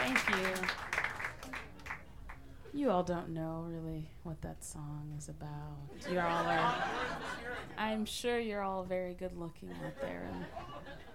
Thank you. You all don't know really what that song is about. You all are. I'm sure you're all very good looking out there, and